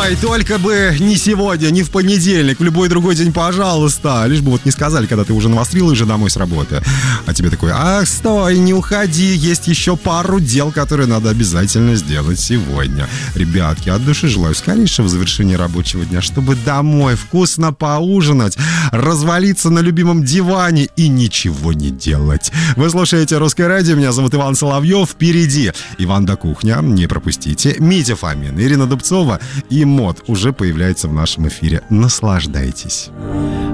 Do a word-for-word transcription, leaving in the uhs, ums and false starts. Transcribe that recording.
Ой, только бы не сегодня, не в понедельник, в любой другой день, пожалуйста. Лишь бы вот не сказали, когда ты уже навострил и уже домой с работы. А тебе такой: ах, стой, не уходи, есть еще пару дел, которые надо обязательно сделать сегодня. Ребятки, от души желаю скорейшего завершения рабочего дня, чтобы домой вкусно поужинать, развалиться на любимом диване и ничего не делать. Вы слушаете «Русское радио», меня зовут Иван Соловьев. Впереди Иван да Кухня, не пропустите. Митя Фомин, Ирина Дубцова и МОД уже появляется в нашем эфире. Наслаждайтесь.